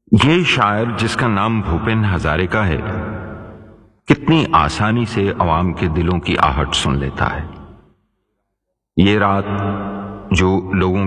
ये शायर जिसका नाम भूपेन हजारिका है, कितनी आसानी से अवाम के दिलों की आहट सुन लेता है। ये रात जो लोगों